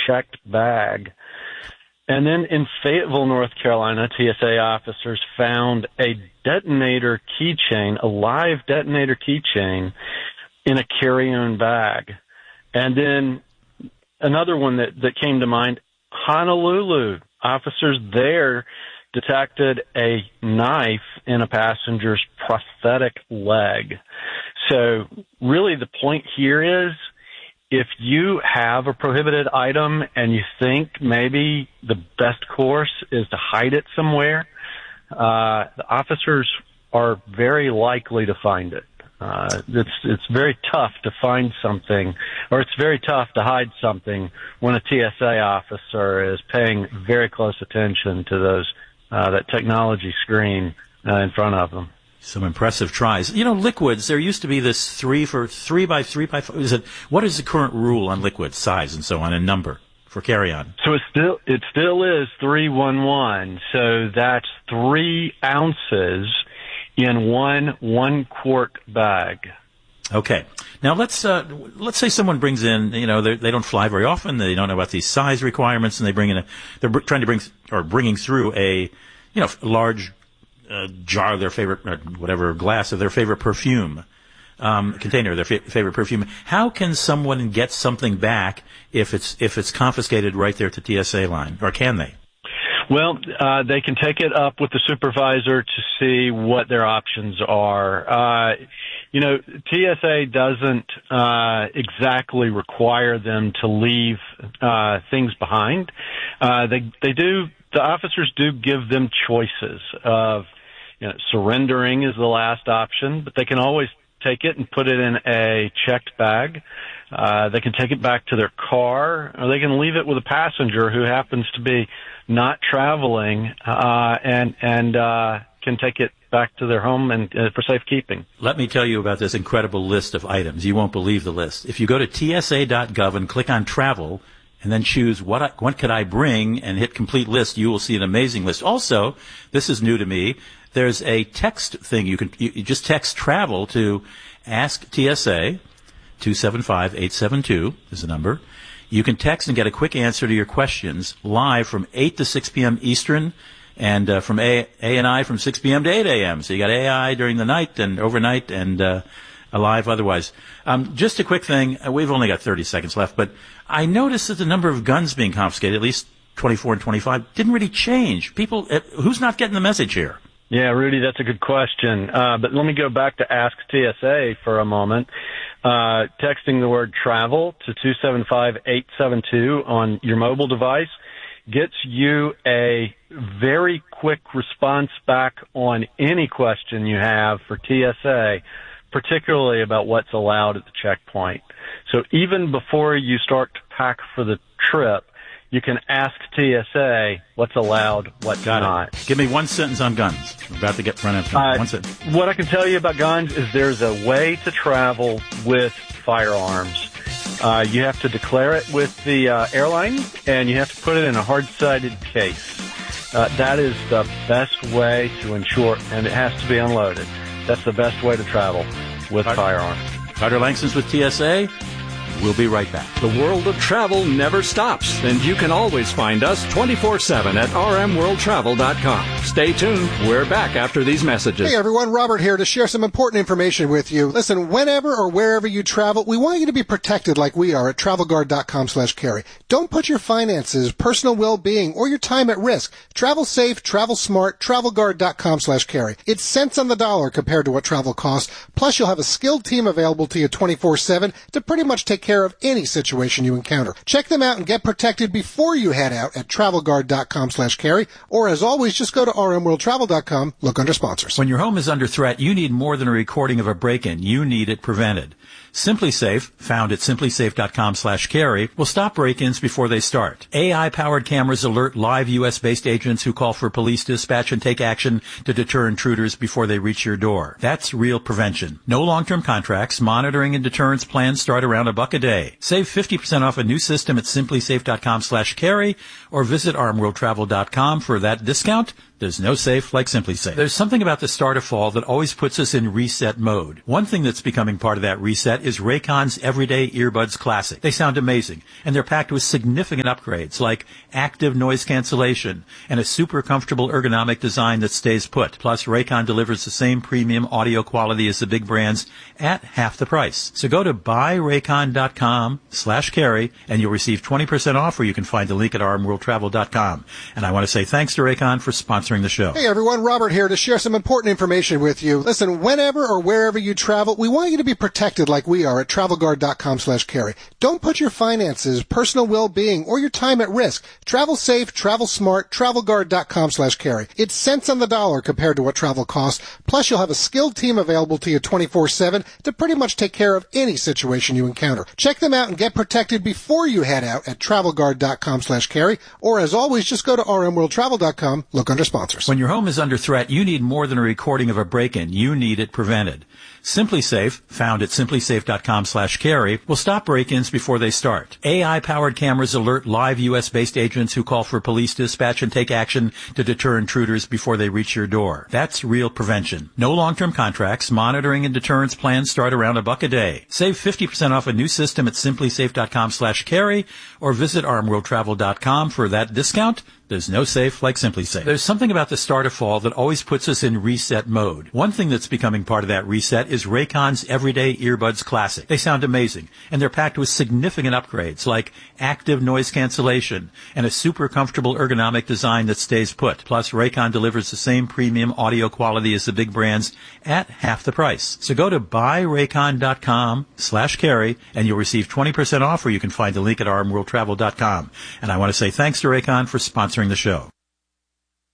checked bag. And then in Fayetteville, North Carolina, TSA officers found a detonator keychain, a live detonator keychain in a carry-on bag. And then another one that came to mind, Honolulu. Officers there detected a knife in a passenger's prosthetic leg. So really the point here is, if you have a prohibited item and you think maybe the best course is to hide it somewhere, the officers are very likely to find it. It's very tough to find something, or it's very tough to hide something when a TSA officer is paying very close attention to those that technology screen in front of them. Some impressive tries. You know, liquids, there used to be this 3 by 3 by 5. What is the current rule on liquid size and so on and number for carry-on? So it still is 311. So that's 3 ounces in one quart bag. Okay. Now let's say someone brings in, they don't fly very often, they don't know about these size requirements, and they're trying to bringing through a, large jar of their favorite, whatever glass of their favorite perfume, container of their favorite perfume. How can someone get something back if it's confiscated right there at the TSA line, or can they? Well, they can take it up with the supervisor to see what their options are. TSA doesn't exactly require them to leave things behind. The officers do give them choices of, surrendering is the last option, but they can always take it and put it in a checked bag. They can take it back to their car, or they can leave it with a passenger who happens to be not traveling, and can take it back to their home and for safekeeping. Let me tell you about this incredible list of items. You won't believe the list. If you go to tsa.gov and click on travel, and then choose what could I bring and hit complete list, you will see an amazing list. Also, this is new to me. There's a text thing. You just text travel to Ask TSA 275-872 is the number. You can text and get a quick answer to your questions live from 8 to 6 p.m. Eastern, and from A&I from 6 p.m. to 8 a.m. So you got AI during the night and overnight, and alive otherwise. Just a quick thing. We've only got 30 seconds left, but I noticed that the number of guns being confiscated, at least 24 and 25, didn't really change. People, who's not getting the message here? Yeah, Rudy, that's a good question. But let me go back to Ask TSA for a moment. Texting the word travel to 275-872 on your mobile device gets you a very quick response back on any question you have for TSA, particularly about what's allowed at the checkpoint. So even before you start to pack for the trip, you can ask TSA what's allowed, what's not. Give me one sentence on guns. I'm about to get run out of time. One sentence. What I can tell you about guns is there's a way to travel with firearms. You have to declare it with the airline, and you have to put it in a hard-sided case. That is the best way to ensure, and it has to be unloaded. That's the best way to travel with firearms. Carter Langston's with TSA. We'll be right back. The world of travel never stops, and you can always find us 24/7 at rmworldtravel.com. Stay tuned. We're back after these messages. Hey everyone, Robert here to share some important information with you. Listen, whenever or wherever you travel, we want you to be protected like we are at travelguard.com/carry. Don't put your finances, personal well-being, or your time at risk. Travel safe, travel smart, travelguard.com/carry. It's cents on the dollar compared to what travel costs. Plus, you'll have a skilled team available to you 24/7 to pretty much take care of any situation you encounter. Check them out and get protected before you head out at travelguard.com/carry, or as always, just go to rmworldtravel.com, look under sponsors. When your home is under threat, you need more than a recording of a break-in. You need it prevented. SimpliSafe, found at simplysafe.com/carry, will stop break-ins before they start. AI-powered cameras alert live U.S.-based agents who call for police dispatch and take action to deter intruders before they reach your door. That's real prevention. No long-term contracts. Monitoring and deterrence plans start around $1 a day. Save 50% off a new system at simplysafe.com/carry, or visit armworldtravel.com for that discount. There's no safe like Simply Safe. There's something about the start of fall that always puts us in reset mode. One thing that's becoming part of that reset is Raycon's Everyday Earbuds Classic. They sound amazing, and they're packed with significant upgrades like active noise cancellation and a super comfortable ergonomic design that stays put. Plus, Raycon delivers the same premium audio quality as the big brands at half the price. So go to buyraycon.com/carry and you'll receive 20% off, or you can find the link at rmworldtravel.com. And I want to say thanks to Raycon for sponsoring the show. Hey everyone, Robert here to share some important information with you. Listen, whenever or wherever you travel, we want you to be protected like we are at travelguard.com/carry. Don't put your finances, personal well-being, or your time at risk. Travel safe, travel smart, travelguard.com/carry. It's cents on the dollar compared to what travel costs. Plus, you'll have a skilled team available to you 24/7 to pretty much take care of any situation you encounter. Check them out and get protected before you head out at travelguard.com/carry, or as always, just go to rmworldtravel.com, look under sponsors. When your home is under threat, you need more than a recording of a break-in. You need it prevented. Simply Safe, found at simplysafe.com/carry, will stop break-ins before they start. AI-powered cameras alert live U.S.-based agents who call for police dispatch and take action to deter intruders before they reach your door. That's real prevention. No long-term contracts. Monitoring and deterrence plans start around $1 a day. Save 50% off a new system at simplysafe.com/carry or visit rmworldtravel.com for that discount. There's no safe like Simply Safe. There's something about the start of fall that always puts us in reset mode. One thing that's becoming part of that reset is Raycon's Everyday Earbuds Classic. They sound amazing, and they're packed with significant upgrades like active noise cancellation and a super comfortable ergonomic design that stays put. Plus, Raycon delivers the same premium audio quality as the big brands at half the price. So go to buyraycon.com/carry and you'll receive 20% off, or you can find the link at rmworldtravel.com. And I want to say thanks to Raycon for sponsoring the show.